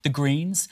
The Greens,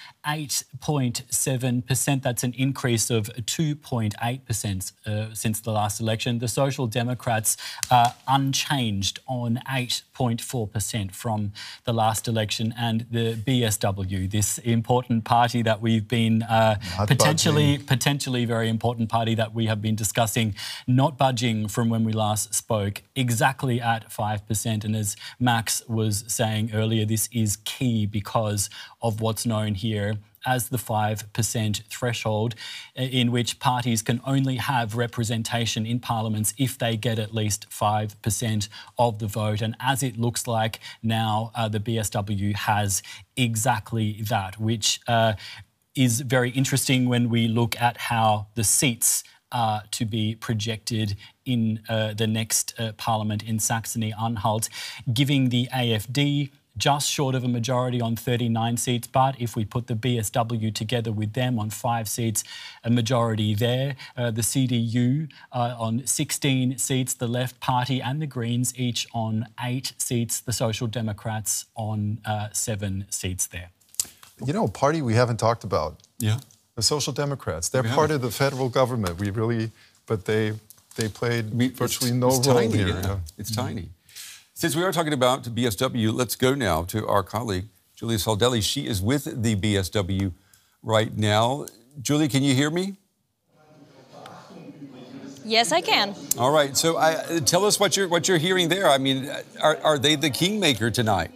8.7%. That's an increase of 2.8% since the last election. The Social Democrats are unchanged on 8.4% from the last election. And the BSW, this important party that we've been potentially very important party that we have been discussing, not budging from when we last spoke, exactly at 5%. And as Max was saying earlier, this is key because of what's known here as the 5% threshold, in which parties can only have representation in parliaments if they get at least 5% of the vote. And as it looks like now, the BSW has exactly that, which is very interesting when we look at how the seats are to be projected in the next parliament in Saxony-Anhalt, giving the AFD just short of a majority on 39 seats. But if we put the BSW together with them on 5 seats, a majority there. The CDU on 16 seats, the Left Party and the Greens each on 8 seats, the Social Democrats on 7 seats there. You know, a party we haven't talked about. Yeah. The Social Democrats. They're part of the federal government. But they played virtually no role tiny, here. Yeah. It's tiny. Since we are talking about BSW, let's go now to our colleague, Julia Soldelli. She is with the BSW right now. Julie, can you hear me? Yes, I can. All right. So tell us what you're hearing there. I mean, are they the kingmaker tonight?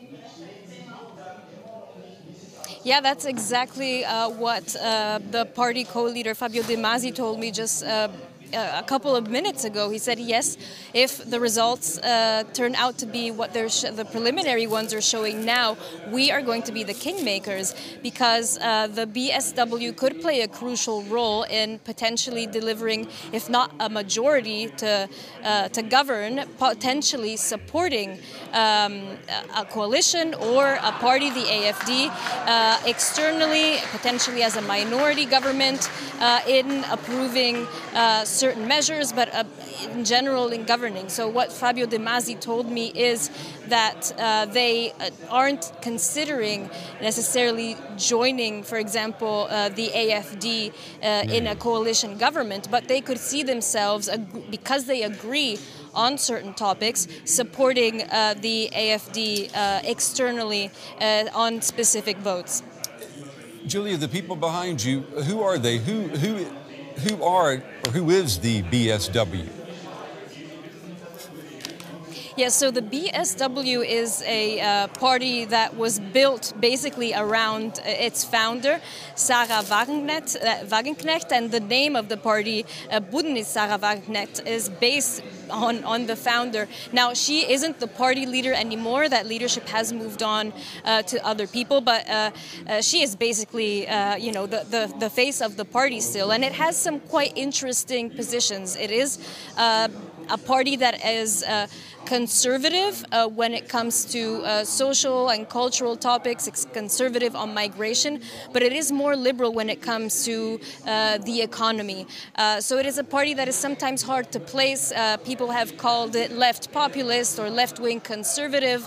Yeah, that's exactly what the party co-leader Fabio De Masi told me just a couple of minutes ago. He said, yes, if the results turn out to be what the preliminary ones are showing now, we are going to be the kingmakers, because the BSW could play a crucial role in potentially delivering, if not a majority to govern, potentially supporting a coalition or a party, the AFD, externally, potentially as a minority government, in approving certain measures, but in general in governing. So what Fabio De Masi told me is that they aren't considering necessarily joining, for example, the AFD in a coalition government, but they could see themselves, because they agree on certain topics, supporting the AFD externally on specific votes. Julia, the people behind you, who are they? Who is the BSW? Yes, so the BSW is a party that was built basically around its founder, Sarah Wagenknecht, and the name of the party, Bündnis Sarah Wagenknecht, is based on the founder. Now, she isn't the party leader anymore. That leadership has moved on to other people, but she is basically, the face of the party still, and it has some quite interesting positions. It is a party that is conservative when it comes to social and cultural topics. It's conservative on migration, but it is more liberal when it comes to the economy. So it is a party that is sometimes hard to place. People have called it left populist or left-wing conservative.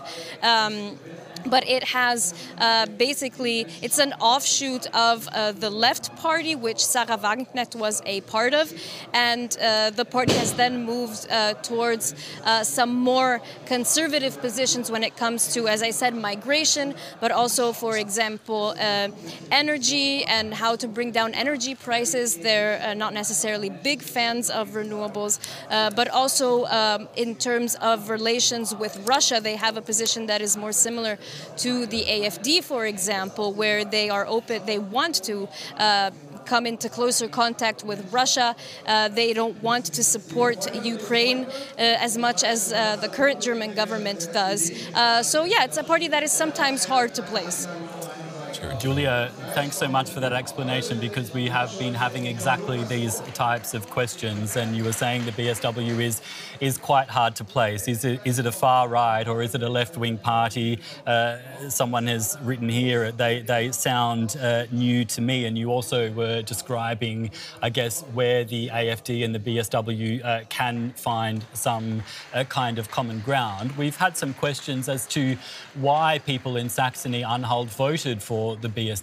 But it has basically, it's an offshoot of the Left Party, which Sarah Wagenknecht was a part of. And the party has then moved towards some more conservative positions when it comes to, as I said, migration, but also, for example, energy and how to bring down energy prices. They're not necessarily big fans of renewables, but also in terms of relations with Russia, they have a position that is more similar to the AFD, for example, where they are open, they want to come into closer contact with Russia. They don't want to support Ukraine as much as the current German government does. So yeah, it's a party that is sometimes hard to place. Julia, thanks so much for that explanation, because we have been having exactly these types of questions, and you were saying the BSW is quite hard to place. Is it a far right or is it a left-wing party? Someone has written here, they sound new to me, and you also were describing, I guess, where the AFD and the BSW can find some kind of common ground. We've had some questions as to why people in Saxony-Anhalt voted for the BSW.